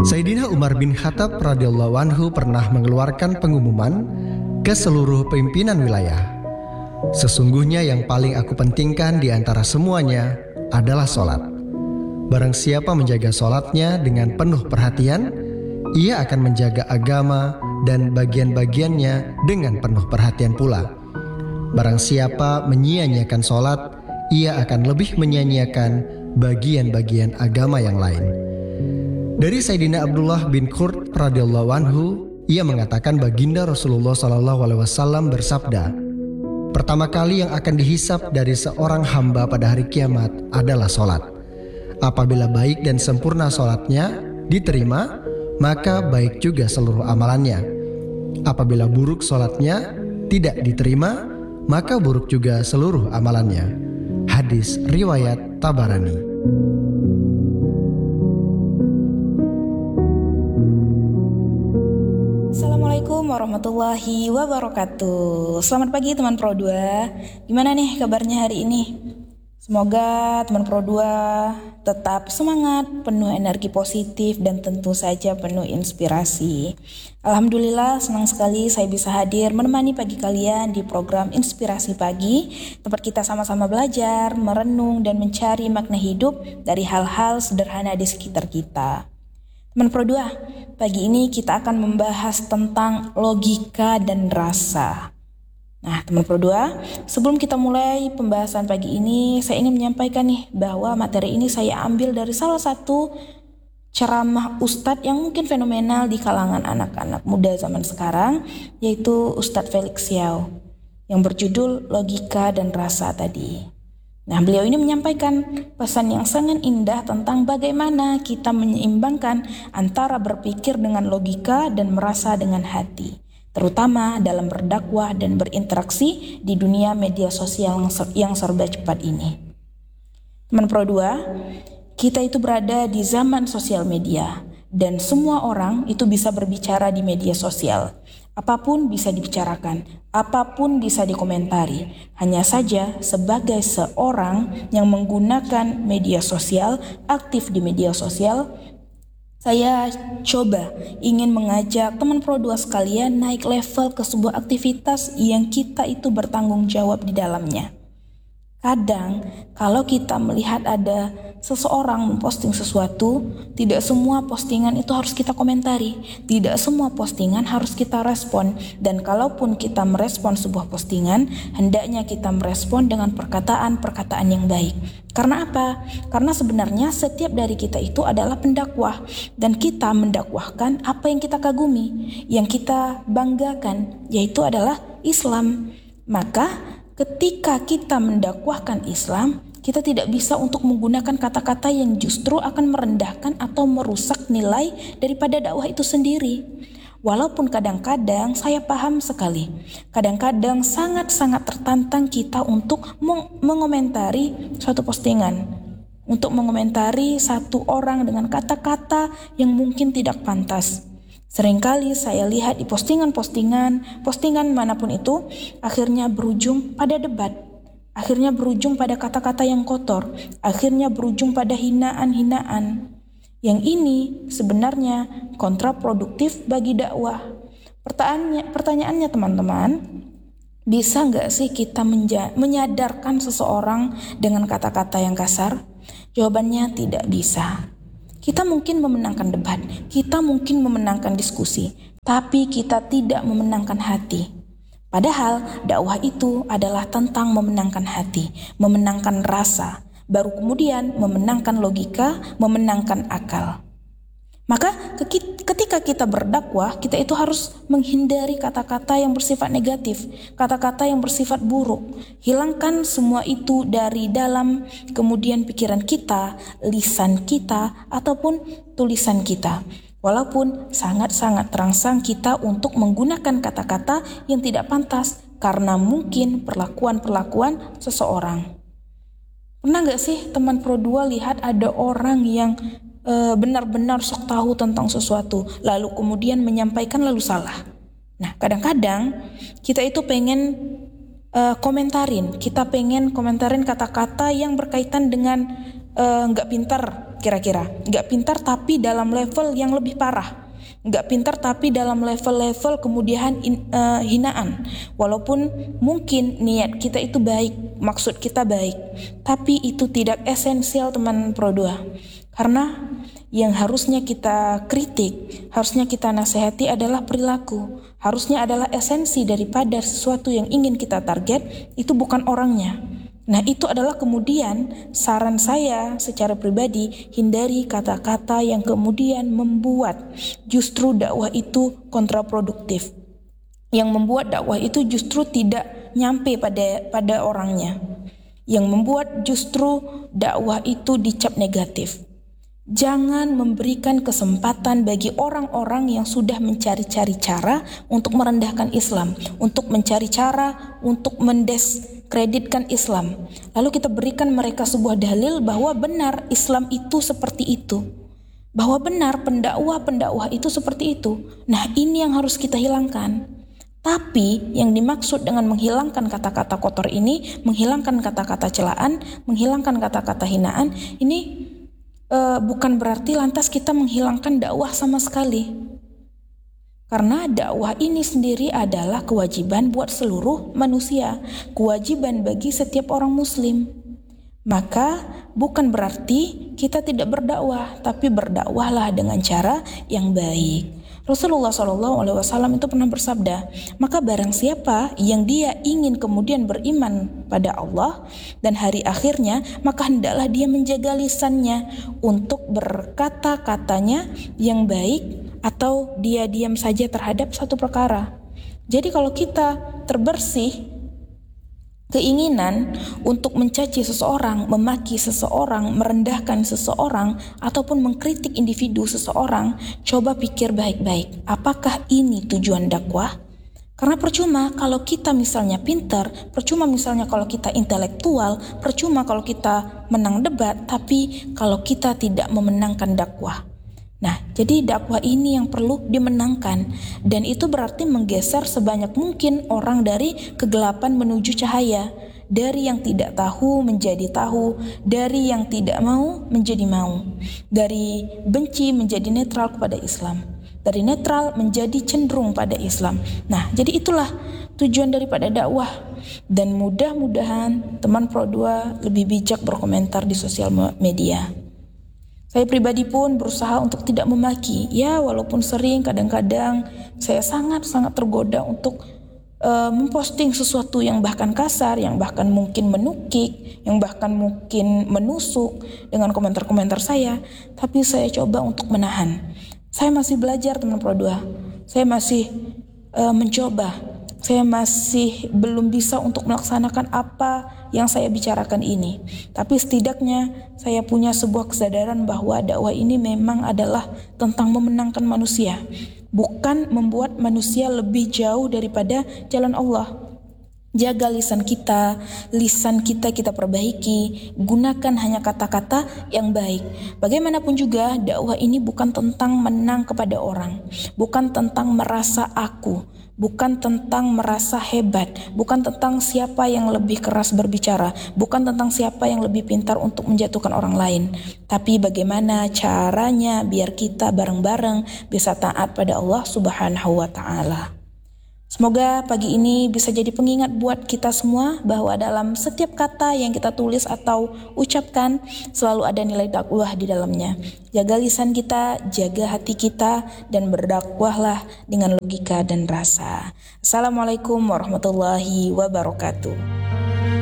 Sayyidina Umar bin Khattab radhiyallahu anhu pernah mengeluarkan pengumuman ke seluruh pimpinan wilayah. Sesungguhnya yang paling aku pentingkan di antara semuanya adalah sholat. Barang siapa menjaga sholatnya dengan penuh perhatian, ia akan menjaga agama dan bagian-bagiannya dengan penuh perhatian pula. Barang siapa menyia-nyiakan sholat, ia akan lebih menyia-nyiakan bagian-bagian agama yang lain. Dari Sayyidina Abdullah bin Qurt radhiyallahu anhu, ia mengatakan baginda Rasulullah SAW bersabda, pertama kali yang akan dihisap dari seorang hamba pada hari kiamat adalah sholat. Apabila baik dan sempurna sholatnya diterima, maka baik juga seluruh amalannya. Apabila buruk sholatnya tidak diterima, maka buruk juga seluruh amalannya. Hadis riwayat Tabarani. Assalamualaikum warahmatullahi wabarakatuh. Selamat pagi teman Pro 2. Gimana nih kabarnya hari ini? Semoga teman Pro 2 tetap semangat, penuh energi positif dan tentu saja penuh inspirasi. Alhamdulillah senang sekali saya bisa hadir menemani pagi kalian di program Inspirasi Pagi, tempat kita sama-sama belajar, merenung dan mencari makna hidup dari hal-hal sederhana di sekitar kita. Teman Pro 2, pagi ini kita akan membahas tentang logika dan rasa. Nah, teman Pro 2, sebelum kita mulai pembahasan pagi ini, saya ingin menyampaikan nih bahwa materi ini saya ambil dari salah satu ceramah Ustadz yang mungkin fenomenal di kalangan anak-anak muda zaman sekarang, yaitu Ustadz Felix Xiao, yang berjudul Logika dan Rasa tadi. Nah, beliau ini menyampaikan pesan yang sangat indah tentang bagaimana kita menyeimbangkan antara berpikir dengan logika dan merasa dengan hati, terutama dalam berdakwah dan berinteraksi di dunia media sosial yang serba cepat ini. Teman Pro 2, kita itu berada di zaman sosial media dan semua orang itu bisa berbicara di media sosial. Apapun bisa dibicarakan, apapun bisa dikomentari. Hanya saja sebagai seorang yang menggunakan media sosial, aktif di media sosial, saya coba ingin mengajak teman Pro 2 sekalian naik level ke sebuah aktivitas yang kita itu bertanggung jawab di dalamnya. Kadang kalau kita melihat ada seseorang memposting sesuatu, tidak semua postingan itu harus kita komentari, tidak semua postingan harus kita respon. Dan kalaupun kita merespon sebuah postingan, hendaknya kita merespon dengan perkataan-perkataan yang baik. Karena apa? Karena sebenarnya setiap dari kita itu adalah pendakwah, dan kita mendakwahkan apa yang kita kagumi, yang kita banggakan, yaitu adalah Islam. Maka ketika kita mendakwahkan Islam, kita tidak bisa untuk menggunakan kata-kata yang justru akan merendahkan atau merusak nilai daripada dakwah itu sendiri. Walaupun kadang-kadang saya paham sekali, kadang-kadang sangat-sangat tertantang kita untuk mengomentari suatu postingan, untuk mengomentari satu orang dengan kata-kata yang mungkin tidak pantas. Seringkali saya lihat di postingan manapun itu akhirnya berujung pada debat, akhirnya berujung pada kata-kata yang kotor, akhirnya berujung pada hinaan-hinaan. Yang ini sebenarnya kontraproduktif bagi dakwah. Pertanyaannya teman-teman, bisa nggak sih kita menyadarkan seseorang dengan kata-kata yang kasar? Jawabannya tidak bisa. Kita mungkin memenangkan debat, kita mungkin memenangkan diskusi, tapi kita tidak memenangkan hati. Padahal dakwah itu adalah tentang memenangkan hati, memenangkan rasa, baru kemudian memenangkan logika, memenangkan akal. Maka ketika kita berdakwah, kita itu harus menghindari kata-kata yang bersifat negatif, kata-kata yang bersifat buruk. Hilangkan semua itu dari dalam kemudian pikiran kita, lisan kita, ataupun tulisan kita. Walaupun sangat-sangat terangsang kita untuk menggunakan kata-kata yang tidak pantas karena mungkin perlakuan-perlakuan seseorang. Pernah gak sih teman Pro 2 lihat ada orang yang benar-benar sok tahu tentang sesuatu, lalu kemudian menyampaikan lalu salah? Nah, kadang-kadang kita itu pengen komentarin kata-kata yang berkaitan dengan nggak pintar, kira-kira nggak pintar tapi dalam level yang lebih parah, nggak pintar tapi dalam level-level kemudian hinaan. Walaupun mungkin niat kita itu baik, maksud kita baik, tapi itu tidak esensial teman Pro 2. Karena yang harusnya kita kritik, harusnya kita nasihati adalah perilaku. Harusnya adalah esensi daripada sesuatu yang ingin kita target, itu bukan orangnya. Nah, itu adalah kemudian saran saya secara pribadi, hindari kata-kata yang kemudian membuat justru dakwah itu kontraproduktif. Yang membuat dakwah itu justru tidak nyampe pada orangnya. Yang membuat justru dakwah itu dicap negatif. Jangan memberikan kesempatan bagi orang-orang yang sudah mencari-cari cara untuk merendahkan Islam, untuk mencari cara untuk mendiskreditkan Islam. Lalu kita berikan mereka sebuah dalil bahwa benar Islam itu seperti itu, bahwa benar pendakwah itu seperti itu. Nah, ini yang harus kita hilangkan. Tapi yang dimaksud dengan menghilangkan kata-kata kotor ini, menghilangkan kata-kata celaan, menghilangkan kata-kata hinaan, ini bukan berarti lantas kita menghilangkan dakwah sama sekali. Karena dakwah ini sendiri adalah kewajiban buat seluruh manusia, kewajiban bagi setiap orang muslim. Maka bukan berarti kita tidak berdakwah, tapi berdakwahlah dengan cara yang baik. Rasulullah SAW itu pernah bersabda, maka barang siapa yang dia ingin kemudian beriman pada Allah dan hari akhirnya, maka hendaklah dia menjaga lisannya untuk berkata-katanya yang baik, atau dia diam saja terhadap satu perkara. Jadi kalau kita terbersih keinginan untuk mencaci seseorang, memaki seseorang, merendahkan seseorang, ataupun mengkritik individu seseorang, coba pikir baik-baik, apakah ini tujuan dakwah? Karena percuma kalau kita misalnya pintar, percuma misalnya kalau kita intelektual, percuma kalau kita menang debat, tapi kalau kita tidak memenangkan dakwah. Nah, jadi dakwah ini yang perlu dimenangkan, dan itu berarti menggeser sebanyak mungkin orang dari kegelapan menuju cahaya, dari yang tidak tahu menjadi tahu, dari yang tidak mau menjadi mau, dari benci menjadi netral kepada Islam, dari netral menjadi cenderung pada Islam. Nah, jadi itulah tujuan daripada dakwah, dan mudah-mudahan teman Pro 2 lebih bijak berkomentar di sosial media. Saya pribadi pun berusaha untuk tidak memaki. Ya, walaupun sering kadang-kadang saya sangat-sangat tergoda untuk memposting sesuatu yang bahkan kasar, yang bahkan mungkin menukik, yang bahkan mungkin menusuk dengan komentar-komentar saya. Tapi saya coba untuk menahan. Saya masih belajar teman Pro 2. Saya masih mencoba. Saya masih belum bisa untuk melaksanakan apa yang saya bicarakan ini. Tapi setidaknya saya punya sebuah kesadaran bahwa dakwah ini memang adalah tentang memenangkan manusia, bukan membuat manusia lebih jauh daripada jalan Allah. Jaga lisan kita kita perbaiki, gunakan hanya kata-kata yang baik. Bagaimanapun juga dakwah ini bukan tentang menang kepada orang, bukan tentang merasa aku, bukan tentang merasa hebat, bukan tentang siapa yang lebih keras berbicara, bukan tentang siapa yang lebih pintar untuk menjatuhkan orang lain. Tapi bagaimana caranya biar kita bareng-bareng bisa taat pada Allah Subhanahu wa ta'ala. Semoga pagi ini bisa jadi pengingat buat kita semua bahwa dalam setiap kata yang kita tulis atau ucapkan selalu ada nilai dakwah di dalamnya. Jaga lisan kita, jaga hati kita, dan berdakwahlah dengan logika dan rasa. Assalamualaikum warahmatullahi wabarakatuh.